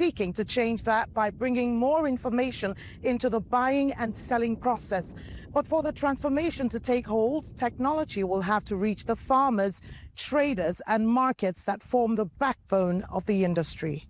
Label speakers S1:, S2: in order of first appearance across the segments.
S1: seeking to change that by bringing more information into the buying and selling process. But for the transformation to take hold, technology will have to reach the farmers, traders, and markets that form the backbone of the industry.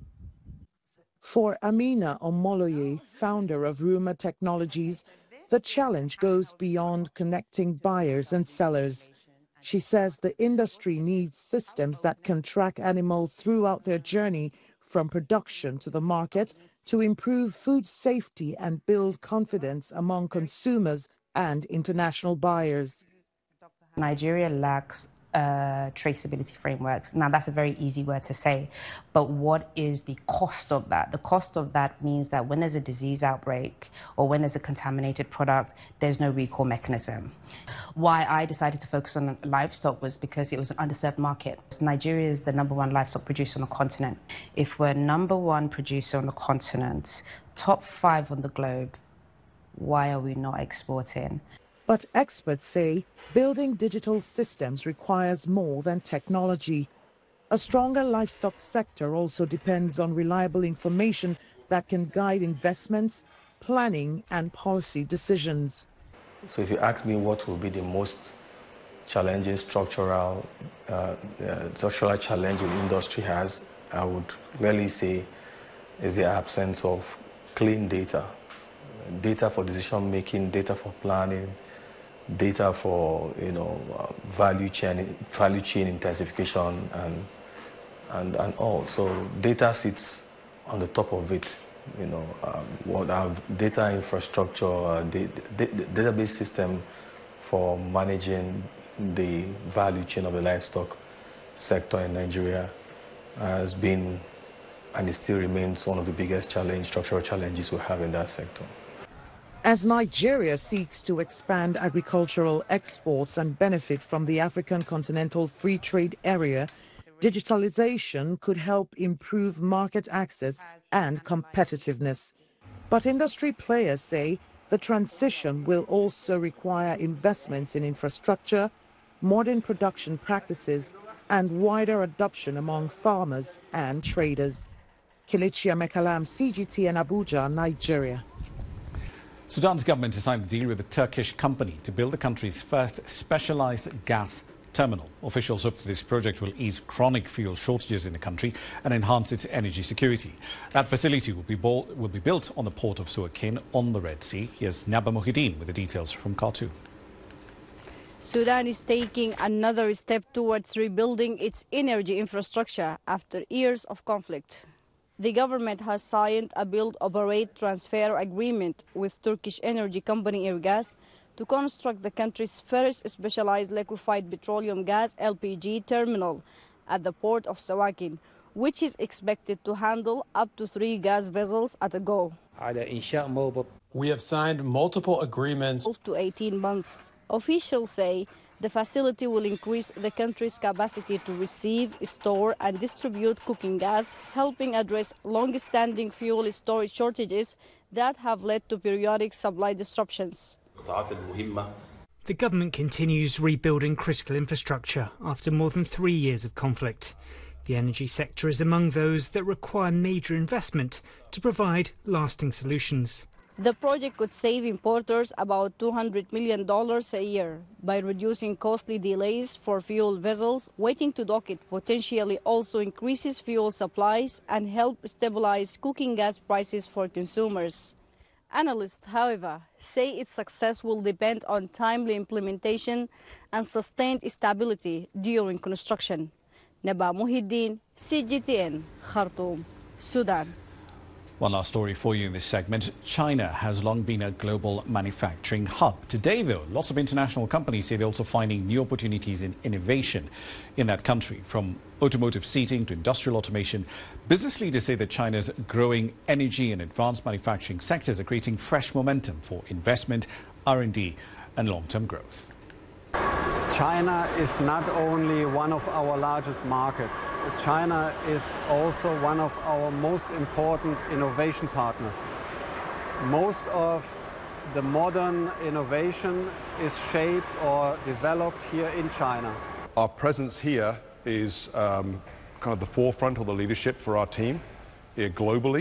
S1: For Amina Omoloye, founder of Ruma Technologies, the challenge goes beyond connecting buyers and sellers. She says the industry needs systems that can track animals throughout their journey from production to the market to improve food safety and build confidence among consumers and international buyers.
S2: Nigeria lacks traceability frameworks. Now, that's a very easy word to say, but what is the cost of that? The cost of that means that when there's a disease outbreak or when there's a contaminated product, there's no recall mechanism. Why I decided to focus on livestock was because it was an underserved market. Nigeria is the #1 livestock producer on the continent. If we're #1 producer on the continent, top 5 on the globe, why are we not exporting?
S1: But experts say building digital systems requires more than technology. A stronger livestock sector also depends on reliable information that can guide investments, planning, and policy decisions.
S3: So if you ask me what will be the most challenging structural challenge the industry has, I would really say is the absence of clean data. Data for decision making, data for planning, data for value chain intensification and all. So data sits on the top of it. What our data infrastructure, the database system for managing the value chain of the livestock sector in Nigeria has been and it still remains one of the biggest structural challenges we have in that sector.
S1: As Nigeria seeks to expand agricultural exports and benefit from the African Continental Free Trade Area, digitalization could help improve market access and competitiveness. But industry players say the transition will also require investments in infrastructure, modern production practices, and wider adoption among farmers and traders. Kelechi Amekalam, CGT in Abuja, Nigeria.
S4: Sudan's government has signed a deal with a Turkish company to build the country's first specialized gas terminal. Officials hope that this project will ease chronic fuel shortages in the country and enhance its energy security. That facility will be built on the port of Suakin on the Red Sea. Here's Naba Mohideen with the details from Khartoum.
S5: Sudan is taking another step towards rebuilding its energy infrastructure after years of conflict. The government has signed a build-operate transfer agreement with Turkish energy company Airgas to construct the country's first specialized liquefied petroleum gas (LPG) terminal at the port of Sawakin, which is expected to handle up to 3 gas vessels at a go.
S6: We have signed multiple agreements.
S5: 12 to 18 months. Officials say the facility will increase the country's capacity to receive, store, and distribute cooking gas, helping address long-standing fuel storage shortages that have led to periodic supply disruptions.
S7: The government continues rebuilding critical infrastructure after more than 3 years of conflict. The energy sector is among those that require major investment to provide lasting solutions.
S5: The project could save importers about $200 million a year by reducing costly delays for fuel vessels waiting to dock. It potentially also increases fuel supplies and help stabilize cooking gas prices for consumers. Analysts, however, say its success will depend on timely implementation and sustained stability during construction. Naba Mohideen, CGTN, Khartoum, Sudan.
S4: One last story for you in this segment. China has long been a global manufacturing hub. Today, though, lots of international companies say they're also finding new opportunities in innovation in that country. From automotive seating to industrial automation, business leaders say that China's growing energy and advanced manufacturing sectors are creating fresh momentum for investment, R&D and long-term growth.
S8: China is not only one of our largest markets. China is also one of our most important innovation partners. Most of the modern innovation is shaped or developed here in China.
S9: Our presence here is kind of the forefront or the leadership for our team here globally.